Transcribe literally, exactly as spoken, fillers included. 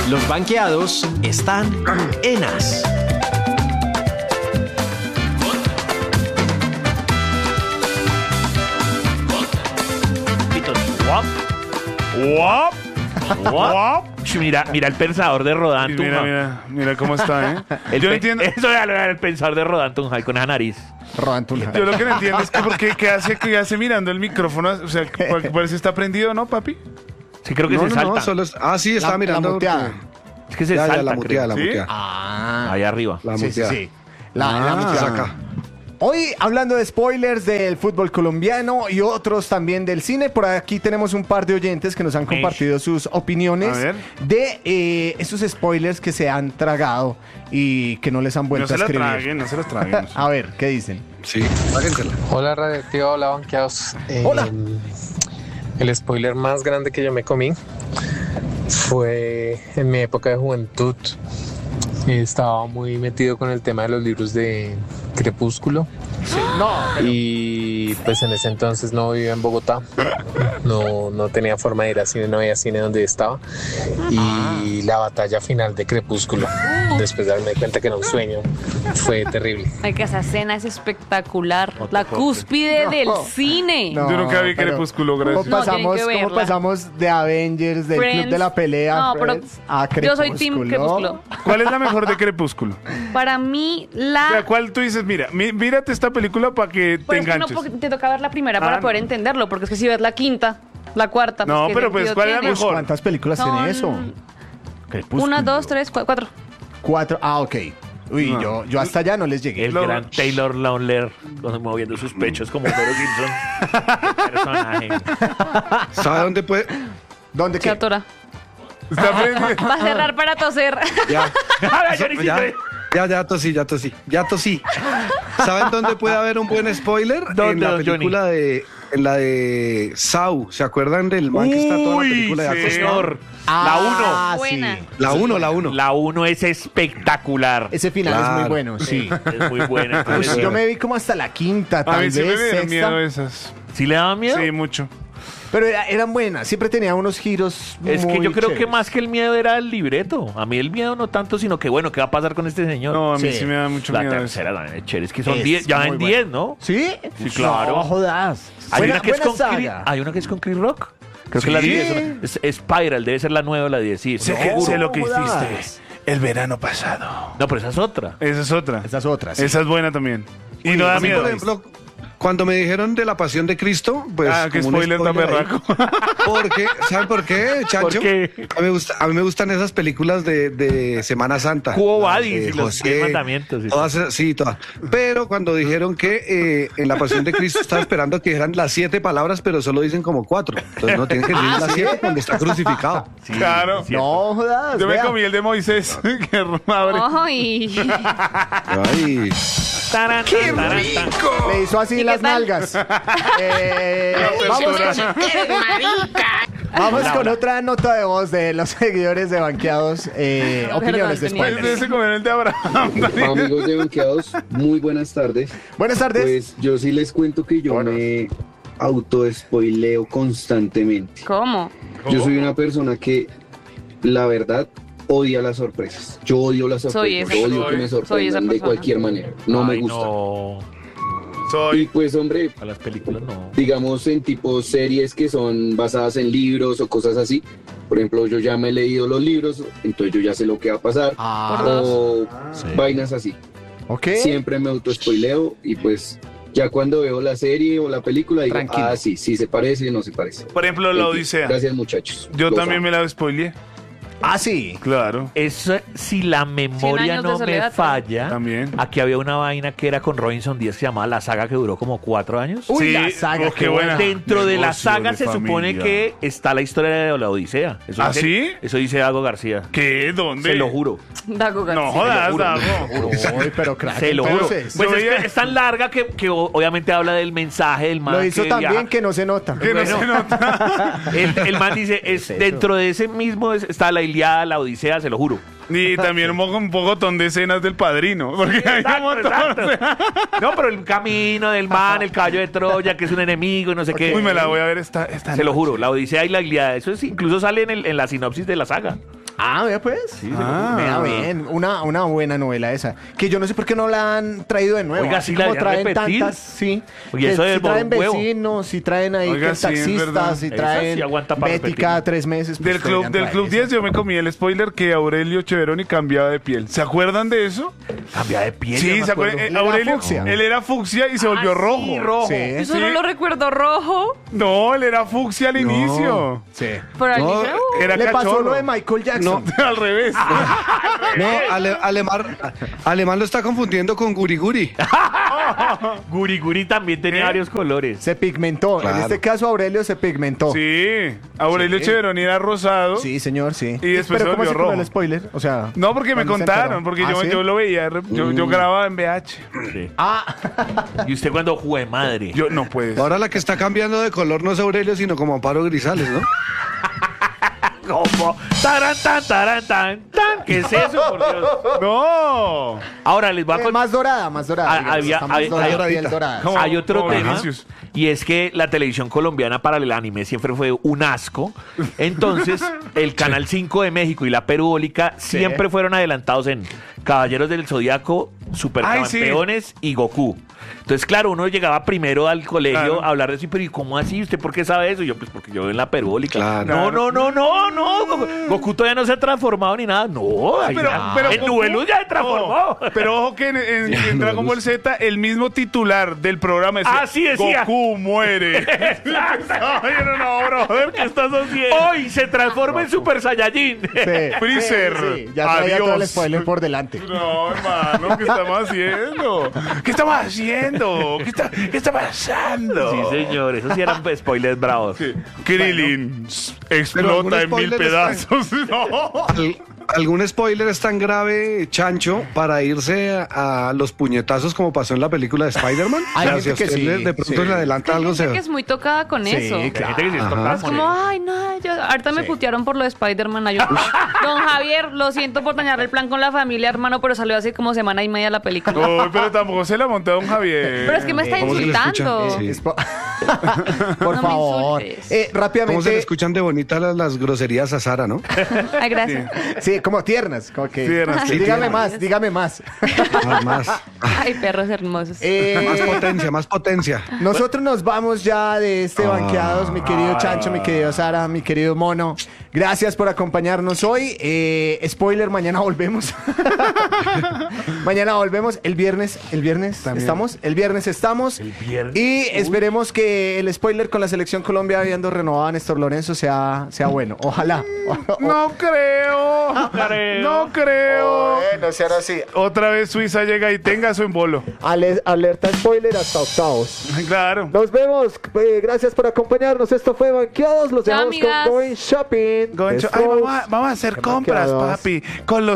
Los banqueados están en As. Guap. Guap. Guap. Mira, mira el pensador de Rodán. Mira, mira, mira cómo está, ¿eh? El Yo pe- entiendo. Eso era el pensador de Rodán Tunjay con esa nariz. Yo lo que no entiendo es que por qué, qué hace, qué hace mirando el micrófono. O sea, ¿por- parece que está prendido, ¿no, papi? Sí, creo que no, se no, salta. no, solo es... Ah, sí, está La- mirando. la muteada. Es que se Ya, ya, salta, la muteada, la creo. ¿Sí? muteada. Ah, Ahí arriba. La sí, sí, muteada. sí. La, la Ah, muteada. saca. Hoy hablando de spoilers del fútbol colombiano y otros también del cine, por aquí tenemos un par de oyentes que nos han compartido sus opiniones A ver. de eh, esos spoilers que se han tragado y que no les han No vuelto se a los escribir. traguen, no se los traguen. A ver, ¿qué dicen? Sí, tráguensela. Hola Radioactiva, hola banqueados. Eh, Hola. El spoiler más grande que yo me comí fue en mi época de juventud. Estaba muy metido con el tema de los libros de Crepúsculo. No, Y pues en ese entonces no vivía en Bogotá, no, no tenía forma de ir a cine, no había cine donde estaba. Y la batalla final de Crepúsculo, después de darme cuenta que era un sueño, fue terrible. Ay, que esa escena es espectacular. No te La puedo cúspide No. del cine. no, Yo nunca vi pero Crepúsculo, ¿Cómo gracias. No, pasamos, tienen que ¿cómo verla. pasamos de Avengers, del Friends. Club de la Pelea, No, pero Friends, a yo soy team Crepúsculo? Crepúsculo. ¿Cuál es la mejor de Crepúsculo? Para mí, O sea, la... ¿cuál tú dices? Mira, mí- mírate esta película para que te Pero es que no, enganches. porque te toca ver la primera Ah, para no. poder entenderlo, porque es que si ves la quinta, la cuarta... No, ¿qué pero pues, sentido ¿cuál es la tiene? mejor? ¿Cuántas películas Son tiene eso? Crepúsculo. Una, dos, tres, cua- cuatro. Cuatro. Ah, ok. Uy, No. yo, yo hasta allá no les llegué. El Lo- gran Taylor Lautner moviendo sus pechos como Homero Simpson. Qué personaje. ¿Sabe dónde puede...? ¿Dónde Se qué? atora. Está aprendiendo. Va a cerrar para toser. Ya. Ahora, yo ni ya, siquiera- ya, ya tosí, ya tosí, ya tosí. ¿Saben dónde puede haber un buen spoiler? ¿Dónde, en la don película de, en la de Saw. ¿Se acuerdan del man que está toda la Uy, película de sí. acostado? Señor. Ah, Buena. sí. La uno, la uno. La uno es espectacular. Ese final es muy Claro. bueno, sí. Es muy buena. Pues yo me vi como hasta la quinta, A tal mí sí me vez dieron sexta. miedo esas. ¿Sí le daba miedo? Sí, mucho. Pero era- eran buenas, siempre tenía unos giros Es que muy yo creo que chéveres. más que el miedo era el libreto. A mí el miedo no tanto, sino que bueno, ¿qué va a pasar con este señor? No, a mí Sí. sí, me da mucho La miedo. tercera eso. también es chévere. Es que son Es diez, ya muy en buena. diez, ¿no? ¿Sí? Sí, claro. No jodas. Hay Buena- una que es buena con saga. Chris, hay una que es con Chris Rock. Creo Sí. que la diez es, es Spiral, debe ser la nueve o la diez. Sí, Sé, no, que- sé lo que jodas. hiciste el verano pasado. no, pero esa es otra. Esa es otra. Esas otras. sí. Esa es buena también. Y no da A mí, miedo. por ejemplo, cuando me dijeron de la pasión de Cristo, pues. Ah, qué como un spoiler tan ahí. berraco. Porque, ¿saben por qué, Chancho? ¿Por qué? A mí me, gusta, a mí me gustan esas películas de, de Semana Santa. Quo Las Vadis de y los José, diez mandamientos y Todas, esas- sí, todas. Pero cuando dijeron que eh, en la pasión de Cristo estaba esperando que dijeran las siete palabras, pero solo dicen como cuatro. Entonces no tienen que decir las siete cuando está crucificado. Sí, Claro. cierto. No jodas. Yo me vea. comí el de Moisés. Que abre. Ay. Ay, Tarán, ¡Qué tarán, rico! tarán. Le hizo así ¿Y qué las tal? nalgas. Eh, La vamos textura. con, vamos con otra nota de voz de los seguidores de Banqueados. Eh, Perdón, opiniones de tenía- Pues spoilers. ese comer el de Abraham. Amigos de Banqueados, muy buenas tardes. Buenas tardes. Pues yo sí les cuento que yo me autoespoileo constantemente. ¿Cómo? Yo soy una persona que, la verdad, odia las sorpresas. Yo odio las Soy sorpresas. esa. Odio que me Soy esa sorprendan de persona. cualquier manera. No me Ay, gusta. No. Y Soy. pues, hombre, A las películas no. digamos en tipo series que son basadas en libros o cosas así. Por ejemplo, yo ya me he leído los libros, entonces yo ya sé lo que va a pasar. Ah, Por dos. O Sí. vainas así. ok. Siempre me autoespoileo y pues ya cuando veo la serie o la película digo, Tranquilo. ah, sí, sí se parece, no se parece. Por ejemplo, la En fin, Odisea. Gracias, muchachos. Yo Los también amo. me la spoileé. Ah, sí. Claro. Eso, si la memoria años de no me soledad, falla, También. aquí había una vaina que era con Robinson Díaz que se llamaba La Saga, que duró como cuatro años. Uy, Sí, la saga, oh, qué qué buena. Dentro de la Negocio saga de se supone familia. que está la historia de la Odisea. Eso ¿Ah, dice- sí? Eso dice Dago García. ¿Qué? ¿Dónde? Se lo juro. Dago García. No jodas, juro. Dago. Uy, pero crack. Se lo juro. entonces. Pues Yo es, veía- que es tan larga que, que o- obviamente habla del mensaje del man. Lo hizo que tan bien viaja. que no se nota. Que no Bueno. se nota. El, el man dice, es, eso? dentro de ese mismo es- está la Iliada, la Odisea, se lo juro. Y también un poco un pocotón de escenas del padrino. Porque hay un Exacto, montón. exacto. No, pero el camino del man, el caballo de Troya, que es un enemigo y no sé qué. Uy, me la voy a ver esta, esta Se lo noche. juro, la Odisea y la Iliada. Eso es, incluso sale en, el- en la sinopsis de la saga. Ah, vea pues. Sí, Ah. vea bien. Una, una buena novela esa. Que yo no sé por qué no la han traído de nuevo. Oiga, así sí la como deberían traen repetir. tantas, sí. Oye, Que eso de sí traen huevo. vecinos, si traen ahí Oiga, que sí, es verdad. taxistas, si Esa traen sí aguanta para Betty repetir. cada tres meses. pues Del club, deberían del traer club eso. diez yo me comí el spoiler que Aurelio Cheveroni cambiaba de piel. ¿Se acuerdan de eso? Cambia de piel. Sí, yo me ¿se acuerdo. acuerdan? Eh, Él era Aurelio, fucsia. él era fucsia y se volvió Ah, rojo. sí, rojo. Sí. Yo solo Sí. lo recuerdo rojo. No, él era fucsia al inicio. Sí. Por al No, inicio, uh, Era Le pasó cachorro. lo de Michael Jackson. No. Al revés. No, Ale- Alemán, Alemán lo está confundiendo con Guri Guri. Guri Guri también tenía ¿Eh? varios colores. Se pigmentó. En Claro. este caso, Aurelio se pigmentó. Sí, Aurelio Sí. Cheveroni era rosado. Sí, señor, sí. Y después Pero se ¿cómo volvió se curó rojo. el spoiler? O sea, No, porque me ¿cuándo se contaron, enteró? porque ¿Ah, yo, sí? yo lo veía, yo, yo grababa en V H. Sí. Ah, Y usted cuando jue madre. Yo no puedes. Ahora la que está cambiando de color no es Aurelio, sino como Amparo Grisales, ¿no? Como taran tan taran tan tan. ¿Qué es eso, por Dios? No. Ahora les voy a eh, contar. más dorada, más dorada. Ah, digamos, había- está más hay- dorada, hay- piel dorada. ¿Cómo? Hay otro como tema, Vinicius. y es que la televisión colombiana para el anime siempre fue un asco. Entonces, el Canal cinco de México y la Perubólica siempre fueron adelantados en Caballeros del Zodíaco, Supercampeones y Goku. Entonces, claro, uno llegaba primero al colegio Claro. a hablar de eso, pero ¿y cómo así? ¿Usted por qué sabe eso? Y yo, pues porque yo veo en la Perubólica. Claro. No, no, no, no, no. Goku, Goku todavía no se ha transformado ni nada. No, ahí Pero, ya. pero en Goku- Nubeluz ya se transformó. No, pero ojo que en, en- en Dragon Ball Z, el mismo titular del programa decía, Ah, sí decía. Goku muere. Ay, no, no, brother, ¿qué estás haciendo? Hoy se transforma en Super Saiyajin. Sí, Freezer, sí, sí, ya traía todo el adiós. spoiler por delante. No, hermano, ¿qué estamos haciendo? ¿Qué estamos haciendo? ¿Qué está, qué está pasando? Sí, señor, esos sí eran pues, spoilers bravos. Sí. Krillin Pero explota algún en mil spoiler pedazos. No. Al- ¿Algún spoiler es tan grave, Chancho, para irse a, a los puñetazos como pasó en la película de Spider-Man? Hay O sea, gente si a que usted sí, le- de pronto sí. le adelanta hay algo, gente se que es muy tocada con Sí, eso. Hay claro. gente que sí es Ajá. tocada Es con como, eso. ay, no, yo, ahorita me Sí. putearon por lo de Spider-Man. ay, yo, Don Javier, lo siento por dañar el plan con la familia, hermano, pero salió hace como semana y media la película. Uy, pero tampoco se la montó a don Javier. Pero es que me está ¿Cómo se le escucha? insultando. Sí. Es po- Por No me favor. insultes. Eh, ¿Cómo se le rápidamente. escuchan de bonitas las, las groserías a Sara, no? Ay, gracias. Sí, como tiernas. Como que, Tiernas, Sí, sí, dígame tiernas. más, dígame más. Más, más, Ay, perros hermosos. Eh, más potencia, más potencia. Nosotros nos vamos ya de este Ah. banqueados, mi querido Chancho, mi querido Sara, mi querido Mono. Gracias por acompañarnos hoy. Eh, spoiler, mañana volvemos. Mañana volvemos. El viernes, el viernes estamos. El viernes estamos. El viernes. Y esperemos que el spoiler con la selección Colombia habiendo renovado a Néstor Lorenzo sea, sea bueno. Ojalá. No creo. creo. No creo. Bueno, será así. Otra vez Suiza llega y tenga su embolo. Ale- alerta spoiler hasta octavos. Claro. Nos vemos. Eh, gracias por acompañarnos. Esto fue Banqueados. Los Chao, dejamos amigas. con Going Shopping. Goncho, The ay, vamos, a, Strokes. vamos a hacer compras, Banqueados. papi. Con los